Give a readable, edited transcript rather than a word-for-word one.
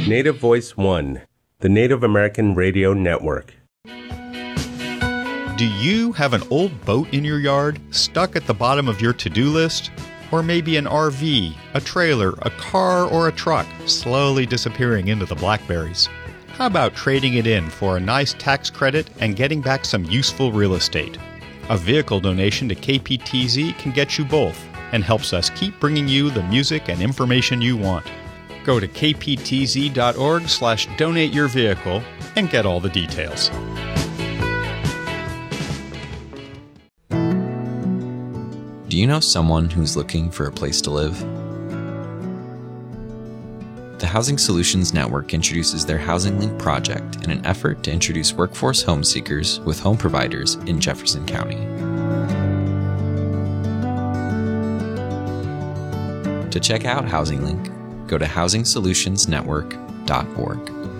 Native Voice One, the Native American Radio Network. Do you have an old boat in your yard stuck at the bottom of your to-do list? Or maybe an RV, a trailer, a car, or a truck slowly disappearing into the blackberries? How about trading it in for a nice tax credit and getting back some useful real estate? A vehicle donation to KPTZ can get you both and helps us keep bringing you the music and information you want. Go to kptz.org/donate-your-vehicle and get all the details. Do you know someone who's looking for a place to live? The Housing Solutions Network introduces their Housing Link project in an effort to introduce workforce home seekers with home providers in Jefferson County. To check out Housing Link, go to housingsolutionsnetwork.org.